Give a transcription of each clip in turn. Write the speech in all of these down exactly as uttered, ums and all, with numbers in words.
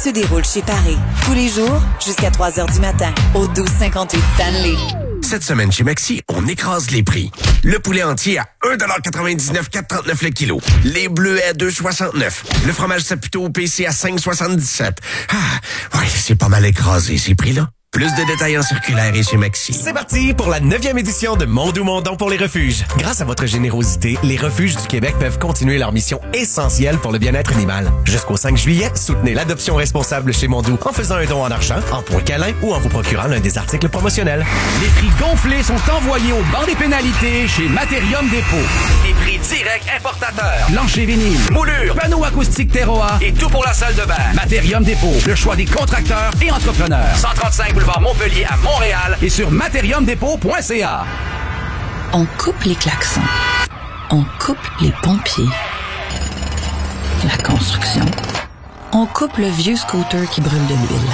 se déroule chez Paris. Tous les jours, jusqu'à trois heures du matin, au douze cinquante-huit Stanley. Cette semaine chez Maxi, on écrase les prix. Le poulet entier à un dollar quatre-vingt-dix-neuf, quatre trente-neuf le kilo. Les bleus à deux soixante-neuf. Le fromage Saputo au P C à cinq soixante-dix-sept. Ah, ouais, c'est pas mal écrasé ces prix-là. Plus de détails en circulaire et chez Maxi. C'est parti pour la neuvième édition de Mon Doux Mon Don pour les refuges. Grâce à votre générosité, les refuges du Québec peuvent continuer leur mission essentielle pour le bien-être animal. Jusqu'au cinq juillet, soutenez l'adoption responsable chez Mon Doux en faisant un don en argent, en points câlins ou en vous procurant l'un des articles promotionnels. Les prix gonflés sont envoyés au banc des pénalités chez Matérium Dépôt. Les prix directs importateurs. Plancher vinyle, moulure, panneaux acoustiques Terroa et tout pour la salle de bain. Matérium Dépôt, le choix des contracteurs et entrepreneurs. cent trente-cinq boulevard Montpellier à Montréal et sur matérium dépôt point c a. On coupe les klaxons. On coupe les pompiers. La construction. On coupe le vieux scooter qui brûle de l'huile.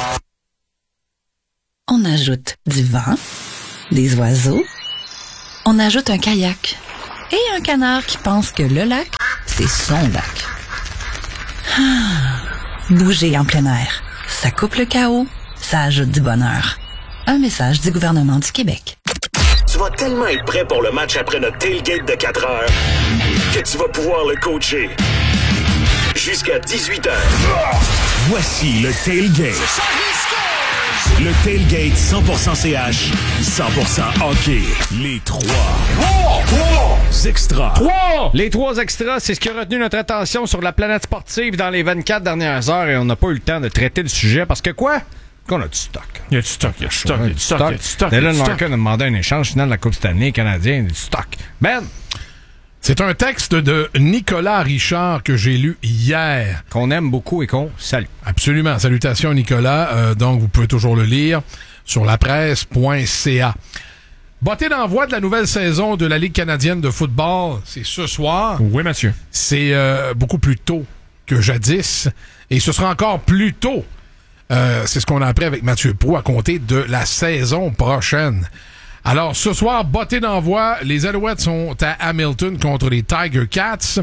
On ajoute du vent, des oiseaux. On ajoute un kayak et un canard qui pense que le lac, c'est son lac. Ah, bouger en plein air, ça coupe le chaos. Ça ajoute du bonheur. Un message du gouvernement du Québec. Tu vas tellement être prêt pour le match après notre tailgate de quatre heures que tu vas pouvoir le coacher jusqu'à dix-huit heures. Voici le tailgate. Le tailgate cent pour cent C H, cent pour cent hockey. Les trois. Trois! Trois! Extras. Trois! Les trois extras, c'est ce qui a retenu notre attention sur la planète sportive dans les vingt-quatre dernières heures et on n'a pas eu le temps de traiter le sujet parce que quoi? Qu'on a du stock. Il y a du stock, il y a du stock, il y a du stock, il y a du stock. Dylan Larkin a demandé un échange final de la Coupe Stanley canadienne, du stock. Ben! C'est un texte de Nicolas Richard que j'ai lu hier. Qu'on aime beaucoup et qu'on salue. Absolument. Salutations Nicolas. Euh, donc, vous pouvez toujours le lire sur lapresse point c a. Bottée d'envoi de la nouvelle saison de la Ligue canadienne de football, c'est ce soir. Oui, monsieur. C'est euh, beaucoup plus tôt que jadis. Et ce sera encore plus tôt. Euh, c'est ce qu'on a appris avec Mathieu Proulx à compter de la saison prochaine. Alors, ce soir, bottée d'envoi, les Alouettes sont à Hamilton contre les Tiger Cats.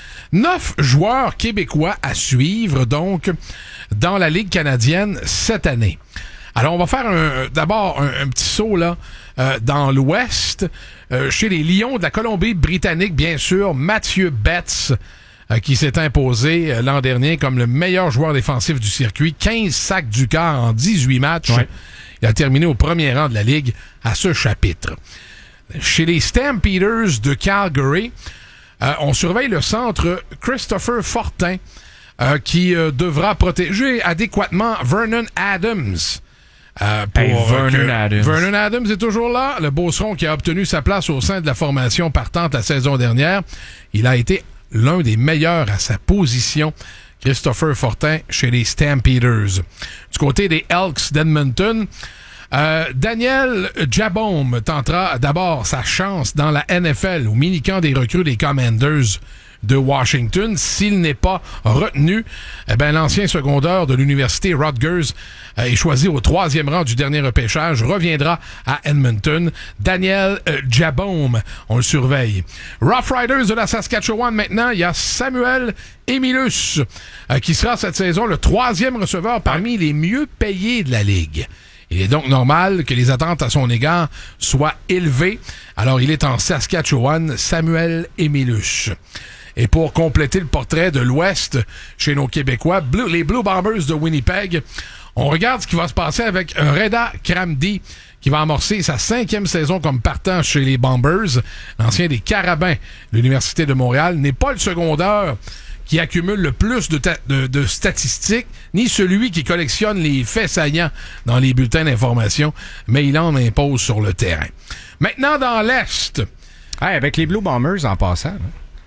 Neuf joueurs québécois à suivre, donc, dans la Ligue canadienne cette année. Alors, on va faire un, d'abord un, un petit saut, là, euh, dans l'Ouest, euh, chez les Lions de la Colombie-Britannique, bien sûr, Mathieu Betts, euh, qui s'est imposé euh, l'an dernier comme le meilleur joueur défensif du circuit, quinze sacs du quart en dix-huit matchs. Ouais. Il a terminé au premier rang de la Ligue à ce chapitre. Chez les Stampeders de Calgary, euh, on surveille le centre Christopher Fortin, euh, qui euh, devra protéger adéquatement Vernon Adams. Euh, pour, hey, Vernon que, Adams. Vernon Adams est toujours là, le Beauceron qui a obtenu sa place au sein de la formation partante la saison dernière. Il a été l'un des meilleurs à sa position, Christopher Fortin, chez les Stampeders. Du côté des Elks d'Edmonton, euh, Daniel Jabom tentera d'abord sa chance dans la N F L au mini-camp des recrues des Commanders de Washington. S'il n'est pas retenu, eh ben, l'ancien secondaire de l'université Rutgers euh, est choisi au troisième rang du dernier repêchage, reviendra à Edmonton. Daniel euh, Jabom, on le surveille. Rough Riders de la Saskatchewan maintenant, il y a Samuel Emilus, euh, qui sera cette saison le troisième receveur parmi les mieux payés de la Ligue. Il est donc normal que les attentes à son égard soient élevées. Alors, il est en Saskatchewan, Samuel Emilus. Et pour compléter le portrait de l'Ouest chez nos Québécois, Blue, les Blue Bombers de Winnipeg, on regarde ce qui va se passer avec Reda Kramdi, qui va amorcer sa cinquième saison comme partant chez les Bombers. L'ancien des Carabins de l'Université de Montréal n'est pas le secondaire qui accumule le plus de, ta- de, de statistiques, ni celui qui collectionne les faits saillants dans les bulletins d'information, mais il en impose sur le terrain. Maintenant, dans l'Est. Hey, avec les Blue Bombers, en passant, là,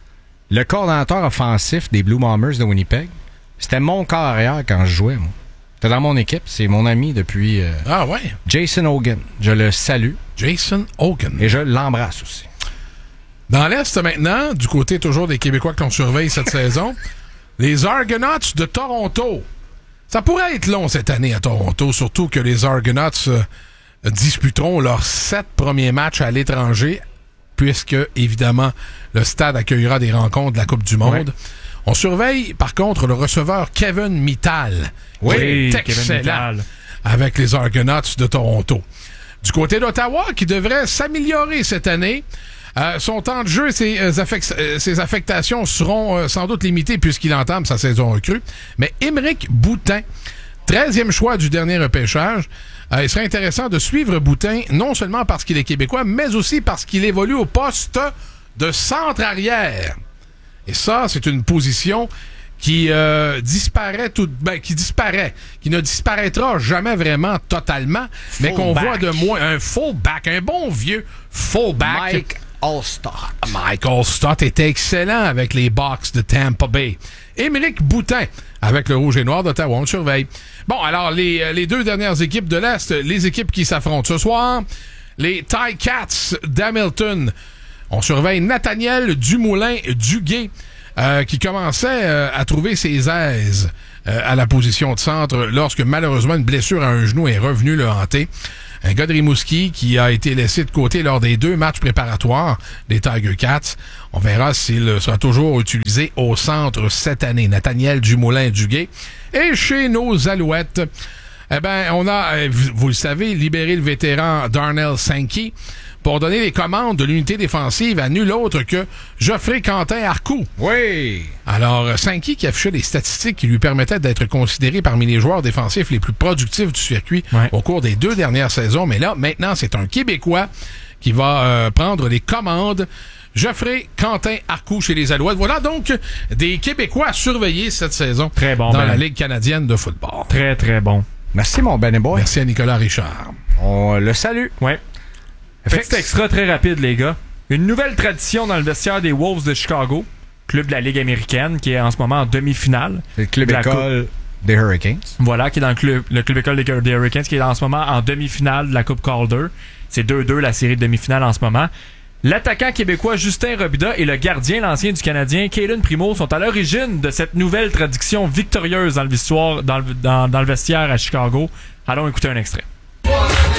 le coordonnateur offensif des Blue Bombers de Winnipeg, c'était mon corps arrière quand je jouais, moi. C'était dans mon équipe, c'est mon ami depuis... Euh, ah ouais? Jason Hogan. Je le salue. Jason Hogan. Et je l'embrasse aussi. Dans l'Est, maintenant, du côté toujours des Québécois qu'on surveille cette saison, les Argonauts de Toronto. Ça pourrait être long cette année à Toronto, surtout que les Argonauts euh, disputeront leurs sept premiers matchs à l'étranger, puisque, évidemment, le stade accueillera des rencontres de la Coupe du Monde. Ouais. On surveille, par contre, le receveur Kevin Mittal. Oui, qui est Kevin excellent Mittal. avec les Argonauts de Toronto. Du côté d'Ottawa, qui devrait s'améliorer cette année, euh, son temps de jeu et ses, euh, affect- euh, ses affectations seront euh, sans doute limitées puisqu'il entame sa saison recrue. Mais Émeric Boutin, treizième choix du dernier repêchage, euh, il serait intéressant de suivre Boutin, non seulement parce qu'il est québécois, mais aussi parce qu'il évolue au poste de centre arrière. Et ça, c'est une position qui euh, disparaît tout, ben, qui disparaît, qui ne disparaîtra jamais vraiment totalement, mais qu'on voit de moins un fullback, un bon vieux fullback. Mike Allstott. Mike Allstott était excellent avec les Bucks de Tampa Bay. Émeric Boutin avec le Rouge et Noir d'Ottawa, on le surveille. Bon, alors les, les deux dernières équipes de l'Est, les équipes qui s'affrontent ce soir, les Ticats d'Hamilton. On surveille Nathaniel Dumoulin-Duguay, euh, qui commençait euh, à trouver ses aises euh, à la position de centre lorsque malheureusement une blessure à un genou est revenue le hanter. Un gars de Rimouski qui a été laissé de côté lors des deux matchs préparatoires des Tiger Cats. On verra s'il sera toujours utilisé au centre cette année. Nathaniel Dumoulin-Duguay. Et chez nos Alouettes, eh ben, on a, vous le savez, libéré le vétéran Darnell Sankey pour donner les commandes de l'unité défensive à nul autre que Geoffrey Quentin Arcou. Oui! Alors, Sankey qui affichait des statistiques qui lui permettaient d'être considéré parmi les joueurs défensifs les plus productifs du circuit ouais. au cours des deux dernières saisons. Mais là, maintenant, c'est un Québécois qui va euh, prendre les commandes. Geoffrey Quentin Arcou chez les Alouettes. Voilà donc des Québécois à surveiller cette saison très bon, dans ben. la Ligue canadienne de football. Très, très bon. Merci, mon Benny Boy. Merci à Nicolas Richard. On le salue. Ouais. Petit extra très rapide, les gars. Une nouvelle tradition dans le vestiaire des Wolves de Chicago, club de la Ligue américaine, qui est en ce moment en demi-finale. C'est le club école coupe... des Hurricanes. Voilà, qui est dans le club, le club école des, des Hurricanes, qui est en ce moment en demi-finale de la Coupe Calder. C'est deux deux la série de demi-finale en ce moment. L'attaquant québécois Justin Robida et le gardien, l'ancien du Canadien, Caden Primo, sont à l'origine de cette nouvelle tradition victorieuse dans le, vestiaire, dans le, dans, dans le vestiaire à Chicago. Allons écouter un extrait.